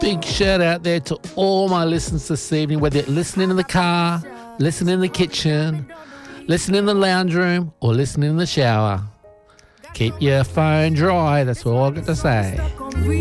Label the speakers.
Speaker 1: Big shout out there to all my listeners this evening, whether you're listening in the car, listening in the kitchen, listening in the lounge room, or listening in the shower. Keep your phone dry, that's all I've got to say.